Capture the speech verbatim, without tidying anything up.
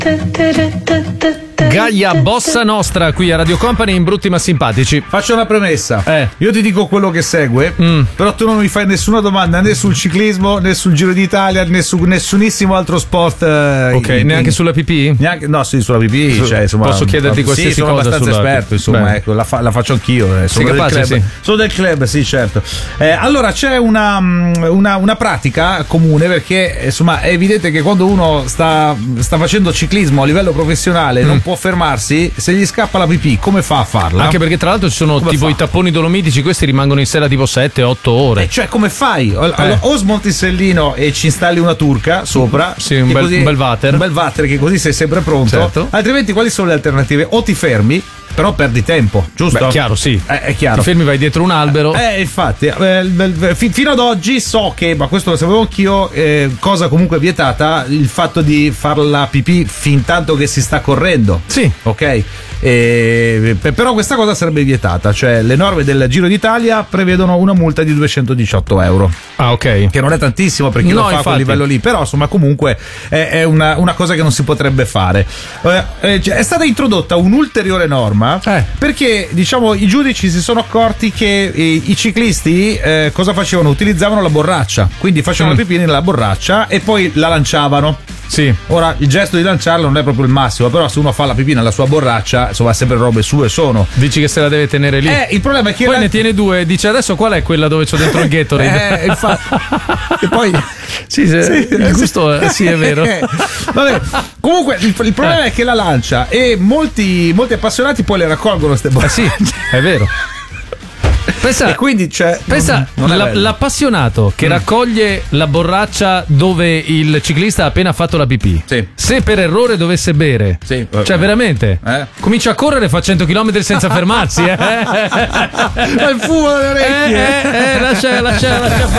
Gaia Bossa Nostra qui a Radio Company in Brutti ma Simpatici. Faccio una premessa. Eh. Io ti dico quello che segue, Mm. però tu non mi fai nessuna domanda né sul ciclismo, né sul Giro d'Italia, né su nessunissimo altro sport. eh, Ok, in- neanche sulla pipì? Neanche, no, sì, sulla pipì. Su- Cioè, insomma, posso chiederti qualsiasi sì, sono cosa abbastanza sulla esperto, pipì. insomma, Bene. ecco, la, fa- la faccio anch'io. Eh, sono Sei del capace, club. sì. Sono del club, sì, certo. Eh, allora c'è una, una, una pratica comune perché insomma è evidente che quando uno sta, sta facendo ciclismo a livello professionale Mm. non può fermarsi, se gli scappa la pipì, come fa a farla? Anche perché tra l'altro ci sono Come tipo fa? i tapponi dolomitici, questi rimangono in sella tipo sette otto ore. Eh, cioè, come fai? Allora, Eh. o smonti il sellino e ci installi una turca sopra, Sì, un che bel- un bel water. un bel water che così sei sempre pronto. Certo. Altrimenti, quali sono le alternative? O ti fermi, però perdi tempo, giusto? Beh, chiaro, sì. Eh, è chiaro. Ti fermi, vai dietro un albero. Eh, infatti, eh, bel- fi- fino ad oggi so che, ma questo lo sapevo anch'io, eh, cosa comunque vietata, il fatto di far la pipì fin tanto che si sta correndo. Sì. Ok? Eh, pe- però questa cosa sarebbe vietata, cioè le norme del Giro d'Italia prevedono una multa di duecentodiciotto euro. Ah, ok. Che non è tantissimo per chi No, lo fa a quel infatti. livello lì, però insomma comunque è, è una, una cosa che non si potrebbe fare. Eh, eh, cioè, è stata introdotta un'ulteriore norma Eh. perché diciamo i giudici si sono accorti che i, i ciclisti eh, cosa facevano? Utilizzavano la borraccia, quindi facevano Mm. pipì nella borraccia e poi la lanciavano. Sì. Ora il gesto di lanciarla non è proprio il massimo, però se uno fa la pipì nella sua borraccia, insomma sempre robe sue sono. Dici che se la deve tenere lì. Eh, il problema è che Poi la- ne tiene due e dice adesso qual è quella dove c'ho dentro il Gatorade? Eh, infatti. E poi Sì, sì, Sì, il gusto è- sì, è vero. Eh, vabbè, comunque il, il problema è che la lancia e molti, molti appassionati poi le raccolgono ste Eh borracce. sì, è vero. Pensa, E quindi cioè, pensa non, non è la- bello. l'appassionato che Mm. raccoglie la borraccia dove il ciclista ha appena fatto la pipì. Sì. Se per errore dovesse bere, Sì. cioè veramente, Eh? comincia a correre fa cento chilometri senza fermarsi. Eh? Ma fuma le Eh, orecchie. eh, eh, lascia, lascia, lascia